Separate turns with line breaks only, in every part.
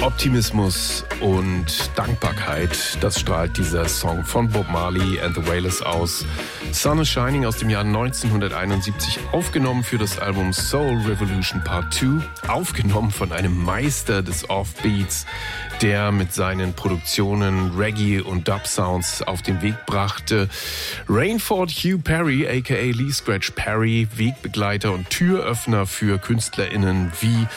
Optimismus und Dankbarkeit, das strahlt dieser Song von Bob Marley and the Wailers aus. Sun is Shining aus dem Jahr 1971, aufgenommen für das Album Soul Revolution Part 2, aufgenommen von einem Meister des Offbeats, der mit seinen Produktionen Reggae und Dub-Sounds auf den Weg brachte. Rainford Hugh Perry, aka Lee Scratch Perry, Wegbegleiter und Türöffner für KünstlerInnen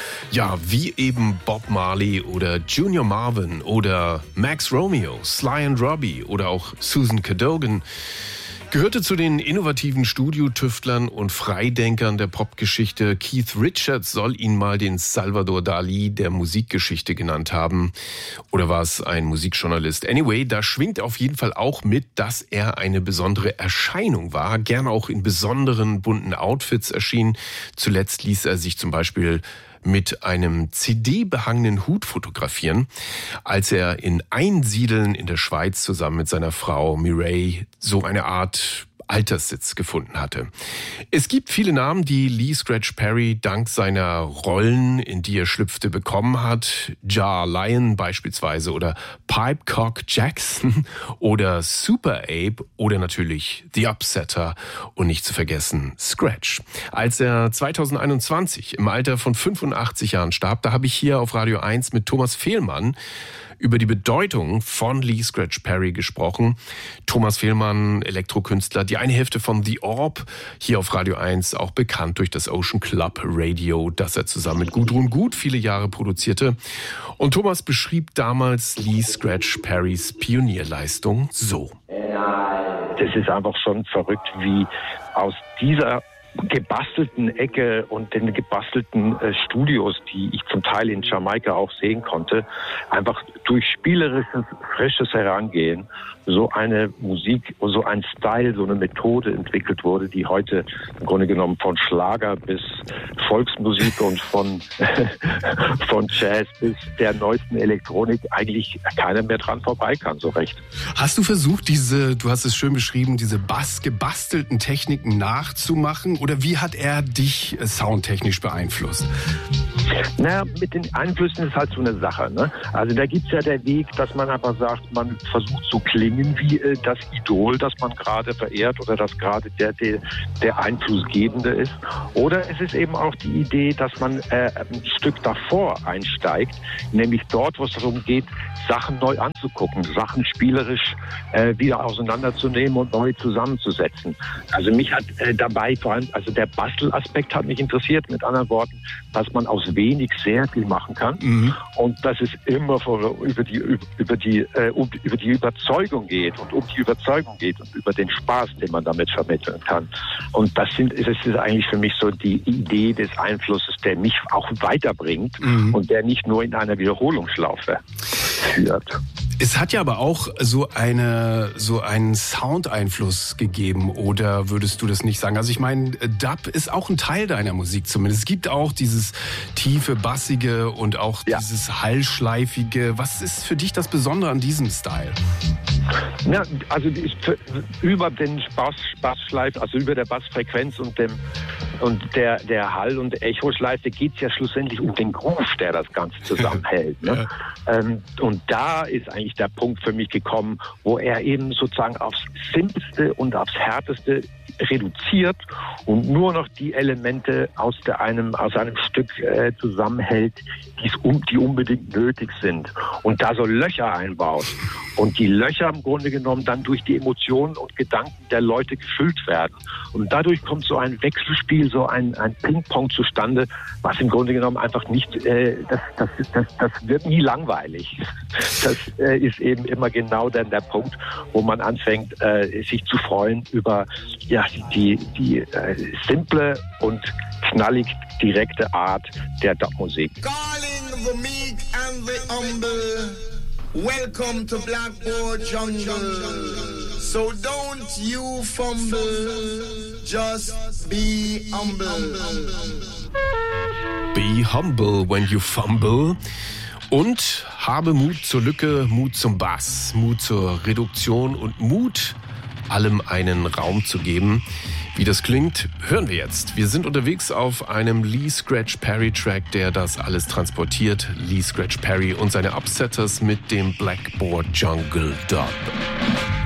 wie eben Bob Marley oder Junior Marvin oder Max Romeo, Sly and Robbie oder auch Susan Cadogan, gehörte zu den innovativen Studiotüftlern und Freidenkern der Popgeschichte. Keith Richards soll ihn mal den Salvador Dali der Musikgeschichte genannt haben. Oder war es ein Musikjournalist? Anyway, da schwingt auf jeden Fall auch mit, dass er eine besondere Erscheinung war, gerne auch in besonderen bunten Outfits erschien. Zuletzt ließ er sich zum Beispiel mit einem CD-behangenen Hut fotografieren, als er in Einsiedeln in der Schweiz zusammen mit seiner Frau Mireille so eine Art Alterssitz gefunden hatte. Es gibt viele Namen, die Lee Scratch Perry dank seiner Rollen, in die er schlüpfte, bekommen hat. Jar Lion beispielsweise oder Pipecock Jackson oder Super Ape oder natürlich The Upsetter und nicht zu vergessen Scratch. Als er 2021 im Alter von 85 Jahren starb, da habe ich hier auf Radio 1 mit Thomas Fehlmann über die Bedeutung von Lee Scratch Perry gesprochen. Thomas Fehlmann, Elektrokünstler, die eine Hälfte von The Orb, hier auf Radio 1 auch bekannt durch das Ocean Club Radio, das er zusammen mit Gudrun Gut viele Jahre produzierte. Und Thomas beschrieb damals Lee Scratch Perrys Pionierleistung so.
Das ist einfach schon verrückt, wie aus dieser gebastelten Ecke und den gebastelten Studios, die ich zum Teil in Jamaika auch sehen konnte, einfach durch spielerisches, frisches Herangehen so eine Musik, so ein Style, so eine Methode entwickelt wurde, die heute im Grunde genommen von Schlager bis Volksmusik und von Jazz bis der neuesten Elektronik eigentlich keiner mehr dran vorbei kann, so recht.
Hast du versucht, du hast es schön beschrieben, diese gebastelten Techniken nachzumachen? Oder wie hat er dich soundtechnisch beeinflusst?
Naja, mit den Einflüssen ist halt so eine Sache, ne? Also da gibt's ja der Weg, dass man einfach sagt, man versucht so klingen wie das Idol, das man gerade verehrt oder das gerade der Einflussgebende ist. Oder es ist eben auch die Idee, dass man ein Stück davor einsteigt, nämlich dort, wo es darum geht, Sachen neu anzugucken, Sachen spielerisch wieder auseinanderzunehmen und neu zusammenzusetzen. Also mich hat dabei vor allem, also der Bastelaspekt hat mich interessiert, mit anderen Worten, dass man aus wenig sehr viel machen kann und dass es immer über die Überzeugung geht und um die Überzeugung geht und über den Spaß, den man damit vermitteln kann. Und das ist eigentlich für mich so die Idee des Einflusses, der mich auch weiterbringt und der nicht nur in einer Wiederholungsschlaufe führt.
Es hat ja aber auch so einen Soundeinfluss gegeben, oder würdest du das nicht sagen? Also ich meine, Dub ist auch ein Teil deiner Musik zumindest. Es gibt auch dieses tiefe, bassige und auch dieses hallschleifige. Was ist für dich das Besondere an diesem Style?
Ja, also über den Bassschleif, also über der Bassfrequenz und der Hall- und Echoschleife geht es ja schlussendlich um den Groove, der das Ganze zusammenhält. Ne? Und da ist eigentlich der Punkt für mich gekommen, wo er eben sozusagen aufs Simpelste und aufs Härteste reduziert und nur noch die Elemente aus einem Stück zusammenhält, die unbedingt nötig sind. Und da so Löcher einbaut. Und die Löcher im Grunde genommen dann durch die Emotionen und Gedanken der Leute gefüllt werden. Und dadurch kommt so ein Wechselspiel, so ein Ping-Pong zustande, was im Grunde genommen einfach nicht, das wird nie langweilig. Das ist eben immer genau dann der Punkt, wo man anfängt, sich zu freuen über die simple und knallig direkte Art der Dub-Musik.
Calling the meek and the humble. Welcome to Blackboard Jungle. So don't you fumble, just be humble.
Be humble when you fumble. Und habe Mut zur Lücke, Mut zum Bass, Mut zur Reduktion und Mut, allem einen Raum zu geben. Wie das klingt, hören wir jetzt. Wir sind unterwegs auf einem Lee Scratch Perry Track, der das alles transportiert. Lee Scratch Perry und seine Upsetters mit dem Blackboard Jungle Dub.